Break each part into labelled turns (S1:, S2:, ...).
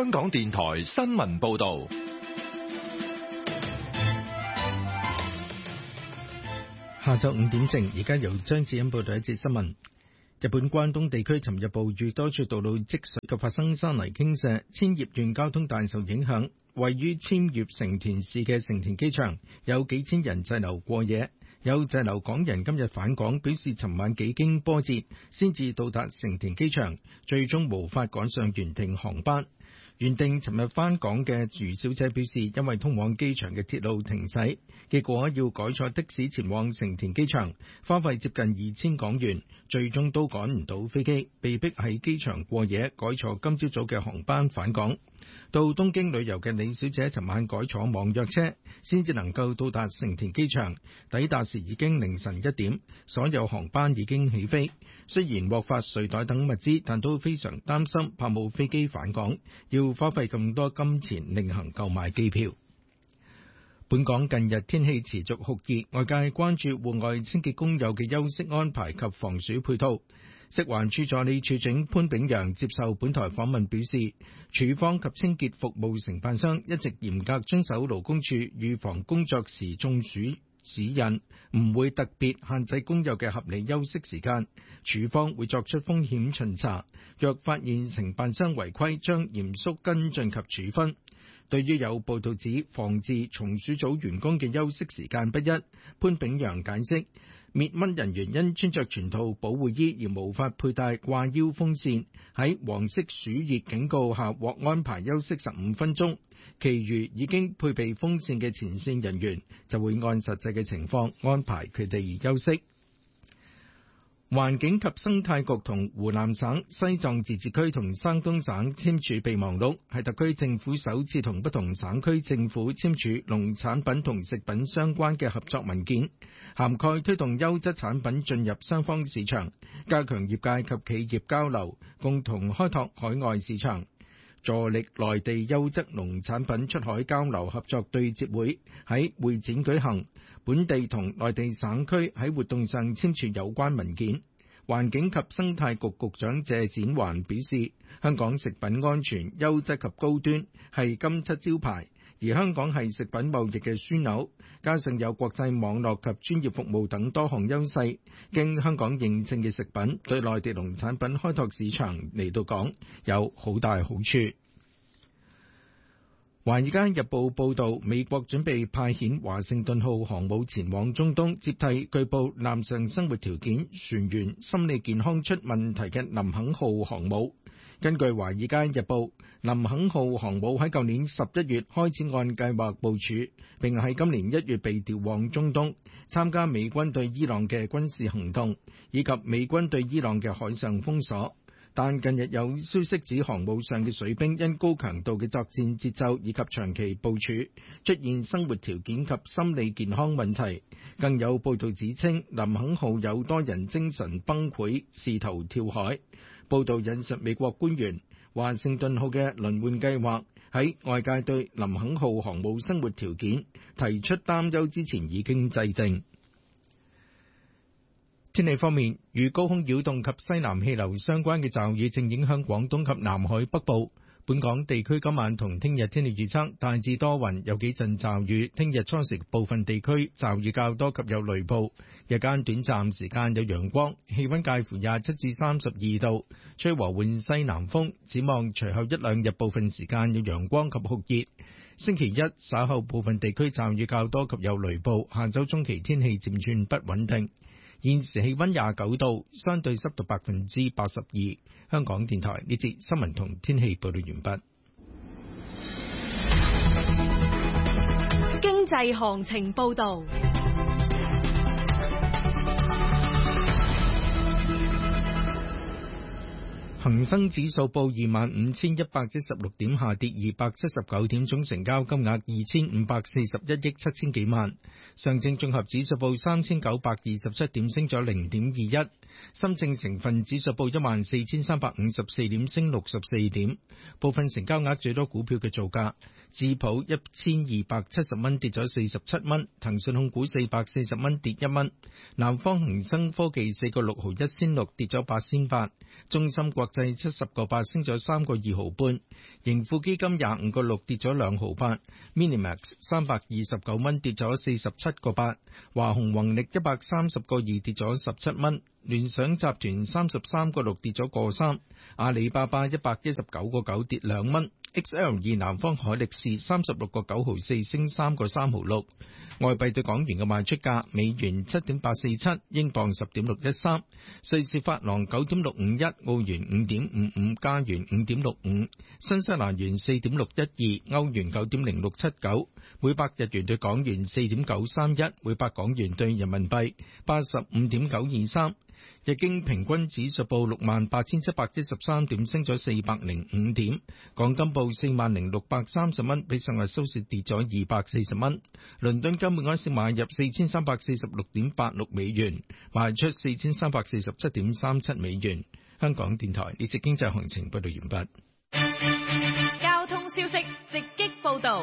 S1: 香港電台新聞報道。
S2: 下晝5點正，而家由張子欣報道一節新聞。日本關東地區尋日暴雨，多處道路積水及發生山泥傾瀉，千葉縣交通大受影響。位於千葉成田市嘅成田機場有幾千人滯留過夜，有滯留港人今日返港，表示尋晚幾經波折先至到達成田機場，最終無法趕上原定航班。原定尋日返港嘅余小姐表示，因為通往機場嘅鐵路停駛，結果要改坐的士前往成田機場，花費接近2000港元，最終都趕唔到飛機，被迫喺機場過夜，改坐今朝早嘅航班返港。到東京旅遊嘅李小姐尋晚改坐網約車，先至能夠到達成田機場，抵達時已經凌晨1點，所有航班已經起飛。雖然獲發睡袋等物資，但都非常擔心，怕冇飛機返港，要花費咁多金錢另行購買機票。本港近日天氣持續酷熱，外界關注戶外清潔工友嘅休息安排及防暑配套。食環署助理處長潘炳陽接受本台訪問表示，署方及清潔服務承辦商一直嚴格遵守勞工處預防工作時中暑指引，唔會特別限制工友嘅合理休息時間。署方會作出風險巡查，若發現承辦商違規，將嚴肅跟進及處分。對於有報道指防治松鼠組員工嘅休息時間不一，潘炳陽解釋，滅蚊人員因穿着全套保護衣而無法佩戴掛腰風扇，喺黃色暑熱警告下獲安排休息15分鐘，其餘已經配備風扇嘅前線人員就會按實際嘅情況安排佢哋休息。環境及生態局同湖南省、西藏自治區同山東省簽署備忘錄，係特區政府首次同不同省區政府簽署農產品同食品相關嘅合作文件，涵蓋推動優質產品進入雙方市場，加強業界及企業交流，共同開拓海外市場。助力內地優質農產品出海交流合作對接會喺會展舉行，本地同內地省區喺活動上簽署有關文件。環境及生態局局長謝展環表示，香港食品安全、優質及高端係金漆招牌，而香港係食品貿易嘅樞紐，加上有國際網絡及專業服務等多項優勢，經香港認證嘅食品對內地農產品開拓市場嚟到講有好大好處。《華爾街日報》報導，美國準備派遣華盛頓號航母前往中東，接替據報艦上生活條件、船員心理健康出問題嘅林肯號航母。根據《華爾街日報》，林肯號航母喺舊年11月開始按計劃部署，並喺今年1月被調往中東，參加美軍對伊朗嘅軍事行動，以及美軍對伊朗嘅海上封鎖。但近日有消息指航母上嘅水兵因高強度嘅作戰節奏以及長期部署，出現生活條件及心理健康問題。更有報道指稱林肯號有多人精神崩潰，試圖跳海。報道引述美國官員，華盛頓號嘅輪換計劃喺外界對林肯號航母生活條件提出擔憂之前已經制定。天氣方面，與高空擾動及西南氣流相關嘅驟雨正影響廣東及南海北部。本港地區今晚同聽日天氣預測大致多雲，有幾陣驟雨。聽日初時部分地區驟雨較多及有雷暴，日間短暫時間有陽光，氣溫介乎27至32度，吹和緩西南風。展望隨後一兩日部分時間有陽光及酷熱。星期一稍後部分地區驟雨較多及有雷暴，下周中期天氣漸轉不穩定。現時氣溫29度，相對濕度82%。香港電台呢節新聞同天氣報道完
S3: 畢。經濟行情報道。
S2: 恒生指數報25,116點，下跌279點，總成交金額2,541億7千幾萬。上證綜合指數報3,927點，升咗0.21。深證成分指數報14,354點，升64點。部分成交額最多股票嘅造價：智普1,270蚊，跌咗47蚊；騰訊控股440蚊，跌1蚊；南方恒生科技4個6毫1仙6，跌咗8仙8；中芯國制70個8，升咗3個2毫半。盈富基金25個6，跌咗2毫8。Minimax 329蚊，跌咗47個8。華虹宏力130個2，跌咗17蚊。聯想集團33個6，跌咗個3。阿里巴巴119個9，跌2蚊。XL2 南方海力士36個9毫4，升3個3毫6。外幣對港元嘅賣出價：美元7.847，英鎊10.613，瑞士法郎9.651，澳元5.55，加元5.65，新西蘭元4.612，歐元9.0679，每百日元對港元4.931，每百港元對人民幣85.923。日經平均指數報68,713點，升咗405點。港金報40,630蚊，比上日收市跌咗240蚊。倫敦金每安士買入4346.86美元，賣出4347.37美元。香港電台呢節經濟行情報道完畢。
S3: 交通消息直擊報道。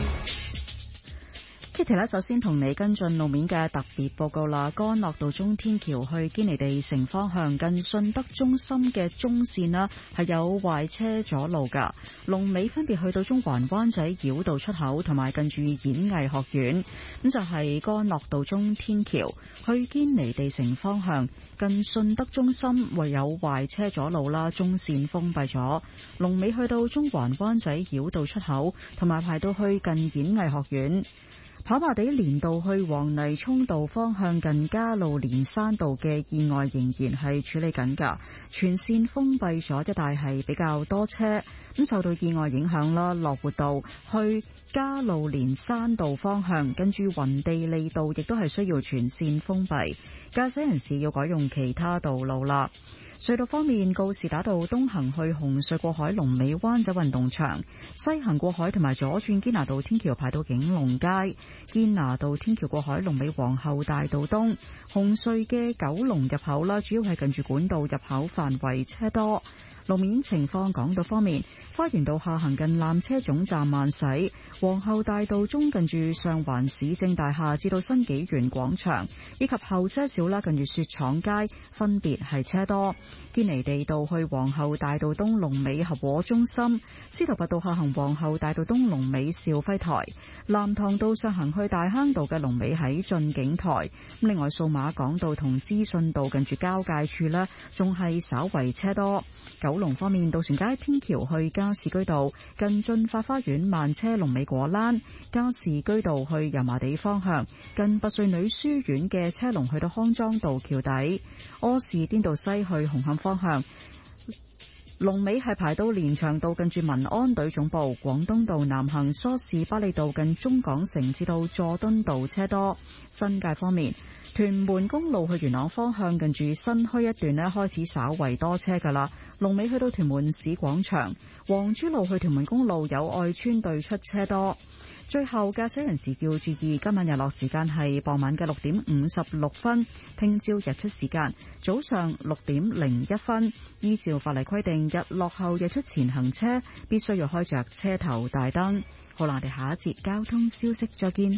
S4: Kitty 咧，首先同你跟進路面嘅特別報告啦。干諾道中天橋去堅尼地城方向近信德中心嘅中線啦，係有壞車阻路噶。龍尾分別去到中環灣仔繞道出口同埋近住演藝學院。咁就係干諾道中天橋去堅尼地城方向近信德中心唯有壞車阻路啦，中線封閉咗。龍尾去到中環灣仔繞道出口同埋排到去近演藝學院。跑馬地連道去黃泥涌道方向近加路連山道嘅意外仍然係處理緊㗎，全線封閉咗，一帶係比較多車。咁受到意外影響啦，樂活道去加路連山道方向跟住雲地利道亦都係需要全線封閉，駕駛人士要改用其他道路啦。隧道方面，告士打道東行去紅隧過海龍尾灣仔運動場，西行過海同埋左轉堅拿道天橋排到景隆街，堅拿道天橋過海龍尾皇后大道東，紅隧嘅九龍入口啦，主要係近住管道入口範圍車多。路面情況，港島方面，花園道下行近纜車總站慢駛，皇后大道中近住上環市政大廈至到新紀元廣場，以及後車少啦，近住雪廠街分別係車多。堅尼地道去皇后大道東龍尾合和中心，司徒拔道下行皇后大道東龍尾兆輝台，藍塘道上行去大坑道嘅龍尾喺駿景台。另外數碼港道同資訊道近住交界處呢，仲係稍為車多。九龍方面，渡船街天橋去加士居道近駿發花園慢車龍尾果欄，加士居道去油麻地方向近拔萃女書院嘅車龍去到康莊道橋底，柯士甸道西去紅磡方向龍尾係排到連翔道近住民安隊總部，廣東道南行梳士巴利道近中港城至到佐敦道車多。新界方面，屯門公路去元朗方向近住新墟一段呢，開始稍為多車噶啦，龍尾去到屯門市廣場，黃珠路去屯門公路有愛村對出車多。最後，駕駛人士要注意，今晚日落時間係傍晚嘅6點56分，聽朝日出時間早上6點01分。依照法例規定，日落後日出前行車必須要開着車頭大燈。好啦，我哋下一節交通消息再見。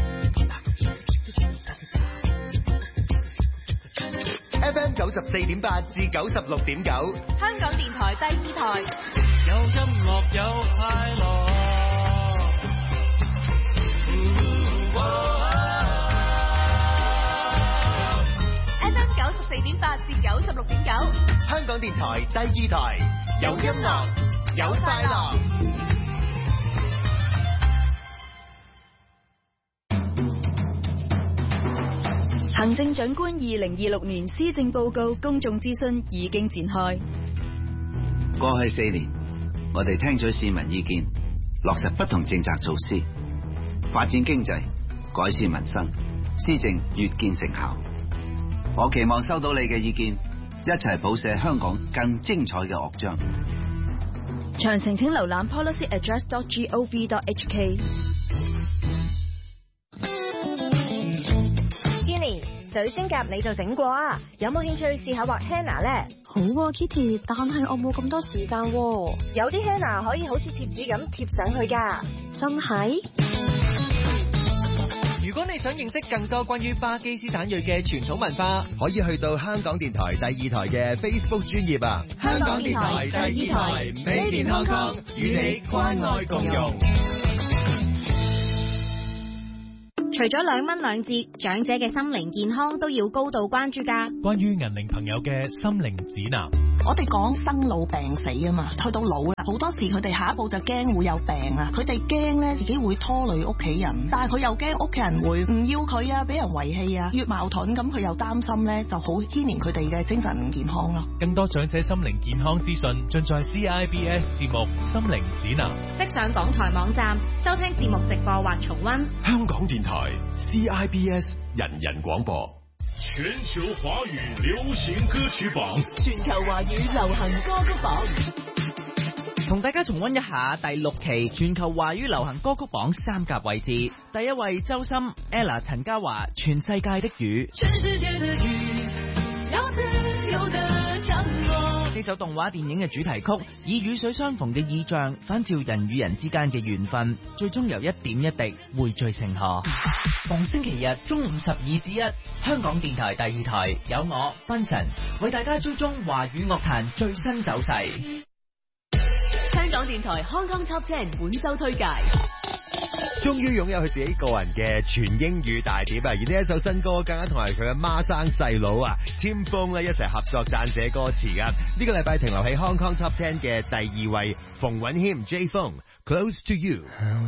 S5: FM 94.8至96.9，
S3: 香港電台第二台，
S6: 有音樂有快樂。
S3: FM 94.8至96.9，
S5: 香港電台第二台，有音樂有快樂。
S3: 行政長官2026年施政報告公眾諮詢已經展開。
S7: 過去4年，我哋聽取市民意見，落實不同政策措施，發展經濟，改善民生，施政越見成效。我期望收到你嘅意見，一齊譜寫香港更精彩嘅樂章。
S3: 詳情請瀏覽 policyaddress.gov.hk。
S8: 水晶甲你就整過啊？有冇興趣試下畫 henna 咧？
S9: 好啊 Kitty， 但係我冇咁多時間喎。
S8: 有啲 henna 可以好似貼紙咁貼上去㗎。
S9: 真係？
S6: 如
S10: 果你想認識更多關於巴基斯坦裔嘅傳統文化，
S5: 可以去到香港電台第2台嘅 Facebook 專頁啊！
S8: 香港電台第2台
S5: Made in Hong Kong，與你關愛共融。
S9: 除咗2蚊2折，長者嘅心靈健康都要高度關注㗎。
S6: 關於銀齡朋友嘅心靈指南，
S11: 我哋講生老病死啊嘛，去到老啦，好多時佢哋下一步就驚會有病啊，佢哋驚咧自己會拖累屋企人，但係佢又驚屋企人會唔要佢啊，俾人遺棄啊，越矛盾咁佢又擔心咧，就好牽連佢哋嘅精神健康咯。
S6: 更多長者心靈健康資訊盡在 CIBS 節目心靈指南，
S9: 即上港台網站收聽節目直播或重溫。
S12: 香港電台 CIBS 人人廣播。
S13: 全球華語流行歌曲榜，
S14: 全球華語流行歌曲榜，
S15: 同大家重溫一下第6期全球華語流行歌曲榜3甲位置。第1位周深 Ella 陳嘉華全世界的雨，
S16: 全世界的雨要自由地降落。
S15: 呢首動畫電影嘅主題曲以雨水相逢嘅意象反照人與人之間嘅緣分，最終由一點一滴匯聚成河。逢星期日中午12至1，香港電台第2台有我芬晨為大家追蹤華語樂壇最新走勢。
S14: 香港電台 Hong Kong Top 10本周推介，
S5: 終於擁有佢自己個人嘅全英語大碟啊！而呢一首新歌更加同埋佢嘅孖生細佬啊簽鋒咧一齊合作撰寫歌詞噶。呢個禮拜停留喺 Hong Kong Top 10嘅第2位，馮允謙 J 風 Close to You。